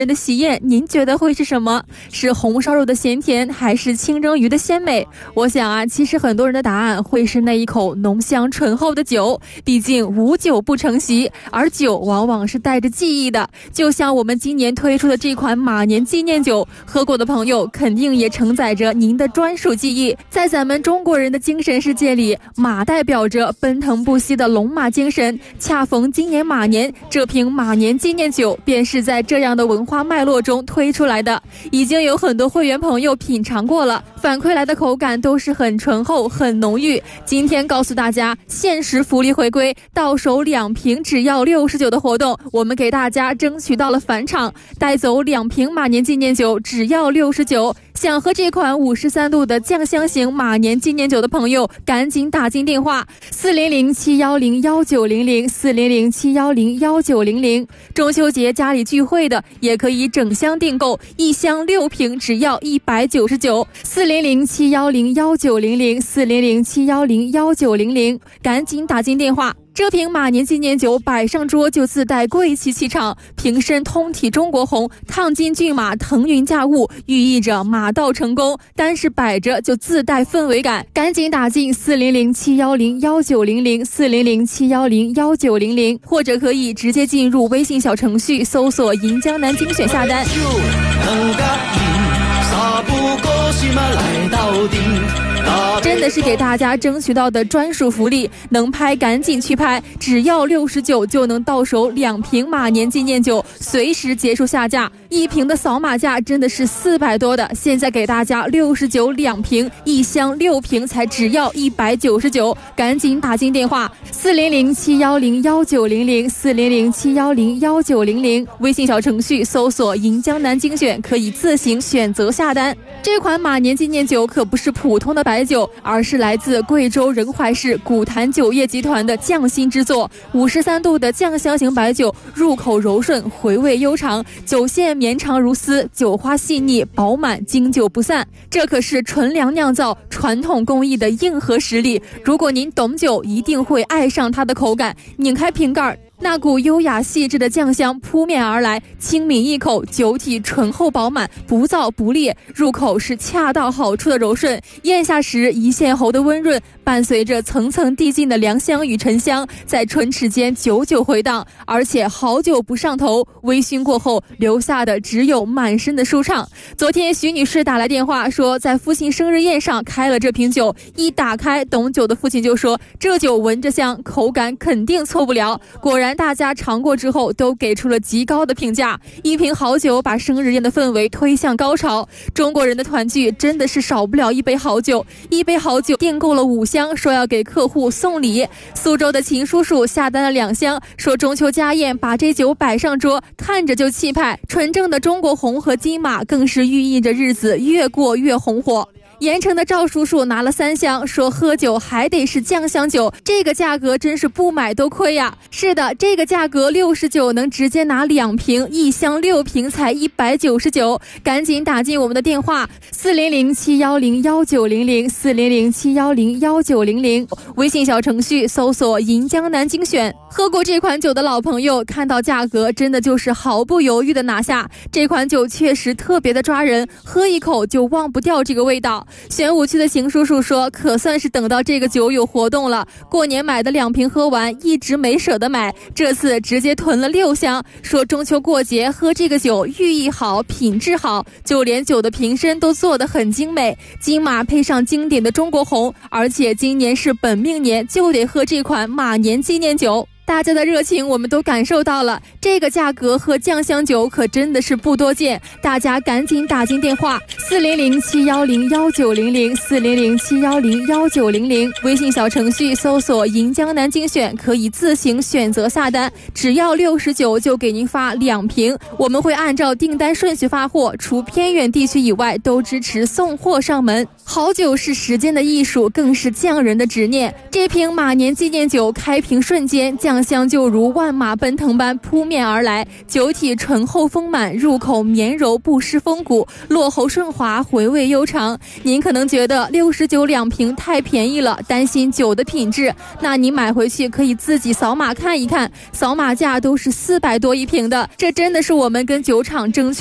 人的喜宴，您觉得会是什么？是红烧肉的咸甜，还是清蒸鱼的鲜美？我想啊，其实很多人的答案会是那一口浓香醇厚的酒。毕竟无酒不成席，而酒往往是带着记忆的。就像我们今年推出的这款马年纪念酒，喝过的朋友肯定也承载着您的专属记忆。在咱们中国人的精神世界里，马代表着奔腾不息的龙马精神。恰逢今年马年，这瓶马年纪念酒便是在这样的文化脉络中推出来的。已经有很多会员朋友品尝过了，反馈来的口感都是很醇厚很浓郁。今天告诉大家，限时福利回归，到手2瓶只要69的活动，我们给大家争取到了返场，带走2瓶马年纪念酒只要69。想喝这款53度的酱香型马年纪念酒的朋友，赶紧打进电话400-710-1900，400-710-1900。中秋节家里聚会的也可以整箱订购，一箱6瓶只要199。400-710-1900，400-710-1900，赶紧打进电话。这瓶马年纪念酒摆上桌就自带贵气气场，瓶身通体中国红，烫金骏马腾云驾雾，寓意着马到成功，单是摆着就自带氛围感。赶紧打进400-710-1900，400-710-1900，或者可以直接进入微信小程序搜索银江南精选下单。真的是给大家争取到的专属福利，能拍赶紧去拍，只要69就能到手2瓶马年纪念酒，随时结束下架。1瓶的扫码价真的是400多的，现在给大家69 2瓶，一箱6瓶才只要199，赶紧打进电话400-710-1900，400-710-1900，微信小程序搜索银江南精选，可以自行选择下单。这款马年纪念酒可不是普通的白酒，而是来自贵州仁怀市古坛酒业集团的匠心之作，53度的酱香型白酒，入口柔顺，回味悠长，酒线绵长如丝，酒花细腻饱满，经久不散。这可是纯粮酿造传统工艺的硬核实力，如果您懂酒，一定会爱上它的口感。拧开瓶盖，那股优雅细致的酱香扑面而来，轻抿一口，酒体醇厚饱满，不燥不烈，入口是恰到好处的柔顺，咽下时一线喉的温润，伴随着层层递进的良香与沉香，在唇齿间久久回荡，而且好久不上头，微醺过后留下的只有满身的舒畅。昨天徐女士打来电话说，在父亲生日宴上开了这瓶酒，一打开，懂酒的父亲就说，这酒闻着香，口感肯定错不了。果然大家尝过之后都给出了极高的评价，一瓶好酒把生日宴的氛围推向高潮。中国人的团聚真的是少不了一杯好酒，一杯好酒订购了5箱，说要给客户送礼。苏州的秦叔叔下单了2箱，说中秋家宴把这酒摆上桌，看着就气派。纯正的中国红和金马更是寓意着日子越过越红火。盐城的赵叔叔拿了3箱，说喝酒还得是酱香酒，这个价格真是不买都亏呀。是的，这个价格69能直接拿2瓶，一箱6瓶才199，赶紧打进我们的电话400-710-1900，400-710-1900，微信小程序搜索银江南精选。喝过这款酒的老朋友看到价格真的就是毫不犹豫的拿下，这款酒确实特别的抓人，喝一口就忘不掉这个味道。玄武区的邢叔叔说，可算是等到这个酒有活动了，过年买的2瓶喝完，一直没舍得买，这次直接囤了6箱，说中秋过节喝这个酒寓意好，品质好，就连酒的瓶身都做得很精美，金马配上经典的中国红，而且今年是本命年，就得喝这款马年纪念酒。大家的热情我们都感受到了，这个价格喝酱香酒可真的是不多见，大家赶紧打进电话400-710-1900，400-710-1900，微信小程序搜索银江南精选，可以自行选择下单，只要69就给您发2瓶，我们会按照订单顺序发货，除偏远地区以外都支持送货上门。 好酒是时间的艺术，更是匠人的执念。这瓶马年纪念酒开瓶瞬间，酱香就如万马奔腾般扑面而来，酒体醇厚丰满，入口绵柔不失风骨，落喉顺滑，回味悠长。您可能觉得69两瓶太便宜了，担心酒的品质，那你买回去可以自己扫码看一看，扫码价都是400多一瓶的，这真的是我们跟酒厂争取